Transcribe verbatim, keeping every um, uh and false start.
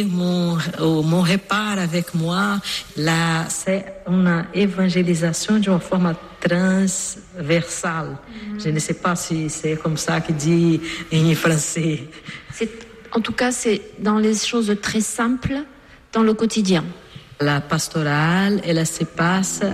Mon, mon repère avec moi, là, c'est une évangélisation d'une forme transversale. Mmh. Je ne sais pas si c'est comme ça qu'il dit en français. C'est, en tout cas, c'est dans les choses très simples, dans le quotidien. La pastorale, elle se passe